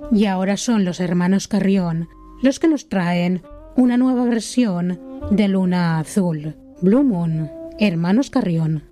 Y ahora son los hermanos Carrión los que nos traen una nueva versión de Luna Azul. Blue Moon, hermanos Carrión.